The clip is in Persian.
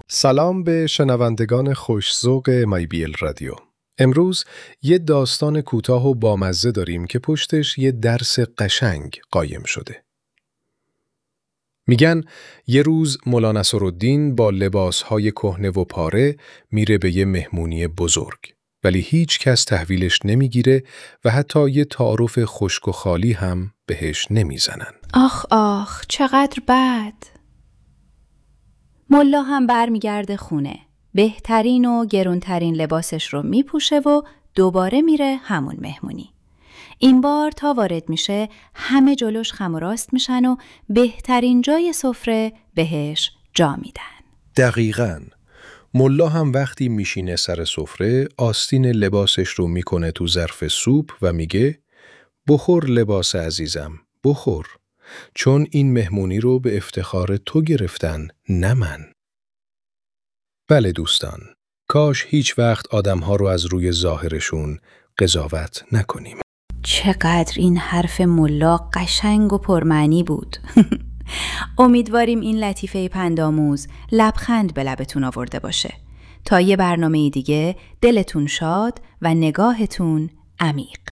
سلام به شنوندگان خوش‌ذوق مایبیل رادیو. امروز یه داستان کوتاه و بامزه داریم که پشتش یه درس قشنگ قایم شده. میگن یه روز مولا نصرالدین با لباسهای کهنه و پاره میره به یه مهمونی بزرگ، ولی هیچ کس تحویلش نمیگیره و حتی یه تعارف خشک و خالی هم بهش نمیزنن. آخ چقدر بد. ملا هم برمیگرده خونه. بهترین و گرونترین لباسش رو میپوشه و دوباره میره همون مهمونی. این بار تا وارد میشه همه جلوش خم و راست میشن و بهترین جای سفره بهش جا میدن. دقیقاً. ملا هم وقتی میشینه سر سفره آستین لباسش رو میکنه تو ظرف سوپ و میگه بخور لباس عزیزم، بخور، چون این مهمونی رو به افتخار تو گرفتن، نه من. بله دوستان، کاش هیچ وقت آدم‌ها رو از روی ظاهرشون قضاوت نکنیم. چقدر این حرف ملا قشنگ و پرمعنی بود. امیدواریم این لطیفه پندآموز لبخند به لبتون آورده باشه. تا یه برنامه دیگه دلتون شاد و نگاهتون عمیق.